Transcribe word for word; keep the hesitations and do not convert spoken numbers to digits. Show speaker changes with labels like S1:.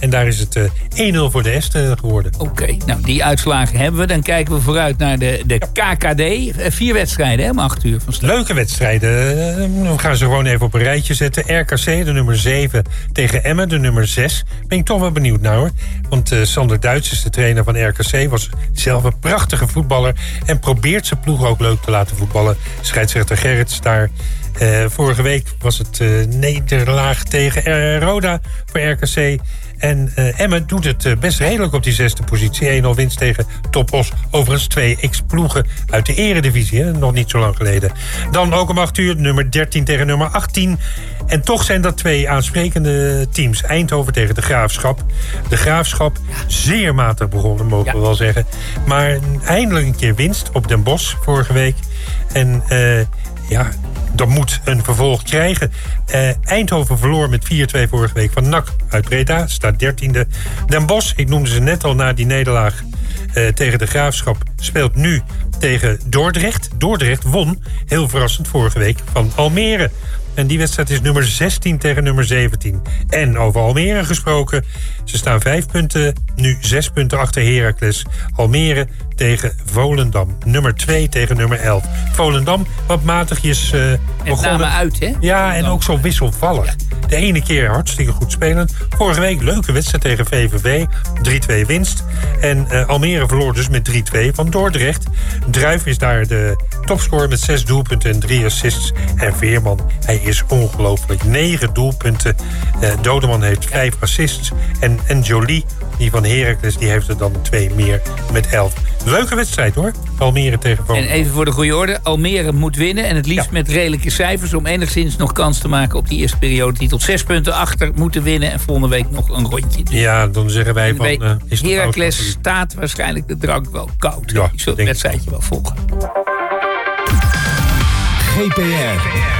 S1: En daar is het uh, één nul voor de Esten geworden.
S2: Oké, okay, nou die uitslagen hebben we. Dan kijken we vooruit naar de, de K K D. Vier wedstrijden, hè, om acht uur van start.
S1: Leuke wedstrijden. We gaan ze gewoon even op een rijtje zetten. R K C, de nummer zeven, tegen Emmen, de nummer zes. Ben ik toch wel benieuwd naar, hoor. Want uh, Sander Duits is de trainer van R K C. Was zelf een prachtige voetballer. En probeert zijn ploeg ook leuk te laten voetballen. Scheidsrechter Gerrits daar. Uh, vorige week was het uh, nederlaag tegen uh, Roda voor R K C. En uh, Emmen doet het uh, best redelijk op die zesde positie. één nul winst tegen Top Os. Overigens twee ex-ploegen uit de eredivisie. Hè? Nog niet zo lang geleden. Dan ook om acht uur nummer dertien tegen nummer achttien. En toch zijn dat twee aansprekende teams. Eindhoven tegen de Graafschap. De Graafschap zeer matig begonnen, mogen we ja. wel zeggen. Maar eindelijk een keer winst op Den Bosch vorige week. En uh, ja... dat moet een vervolg krijgen. Uh, Eindhoven verloor met vier twee vorige week van N A C uit Breda. Staat dertiende. Den Bosch, ik noemde ze net al na die nederlaag uh, tegen de Graafschap, speelt nu tegen Dordrecht. Dordrecht won, heel verrassend, vorige week van Almere. En die wedstrijd is nummer zestien tegen nummer zeventien. En over Almere gesproken. Ze staan vijf punten, nu zes punten achter Heracles. Almere tegen Volendam. Nummer twee tegen nummer elf. Volendam, wat matigjes uh, begonnen.
S2: Met name uit, hè?
S1: Ja, en ook zo wisselvallig. Ja. De ene keer hartstikke goed spelend. Vorige week leuke wedstrijd tegen V V V. drie twee winst. En uh, Almere verloor dus met drie twee van Dordrecht. Druif is daar de topscorer met zes doelpunten en drie assists. En Veerman, hij is ongelooflijk. Negen doelpunten. Uh, Dodeman heeft vijf assists. En, en Jolie, die van Heracles, die heeft er dan twee meer met elf. Leuke wedstrijd, hoor. Almere tegen Volendam.
S2: En even voor de goede orde. Almere moet winnen. En het liefst ja. met redelijke cijfers. Om enigszins nog kans te maken op die eerste periode. Die tot zes punten achter moeten winnen. En volgende week nog een rondje. Dus
S1: ja, dan zeggen wij van... Uh, is
S2: Heracles staat waarschijnlijk de drank wel koud.
S1: Ja,
S2: je zult het wedstrijdje wel volgen.
S3: G P R